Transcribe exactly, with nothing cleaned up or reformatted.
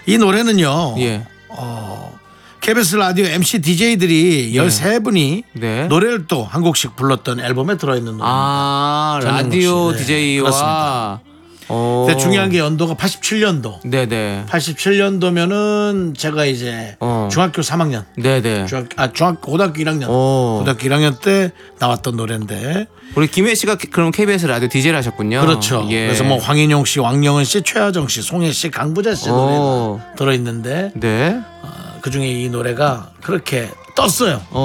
이 노래는요. 예. 어, 케이비에스 라디오 엠씨 디제이들이 예. 열세 분이 네. 노래를 또 한 곡씩 불렀던 앨범에 들어있는 노래입니다. 아, 전영록 라디오 씨. 네, 디제이와. 그렇습니다. 어. 근데 중요한 게 연도가 팔십칠 년도. 네네. 팔십칠 년도면은 제가 이제 어. 중학교 삼 학년. 네네. 중학, 아, 중학, 고등학교 일 학년. 오. 고등학교 일 학년 때 나왔던 노래인데. 우리 김혜 씨가 그럼 케이비에스 라디오 디제이를 하셨군요. 그렇죠. 예. 그래서 뭐 황인용 씨, 왕영은 씨, 최하정 씨, 송혜 씨, 강부자 씨 오. 노래가 들어있는데 네. 그 중에 이 노래가 그렇게 떴어요.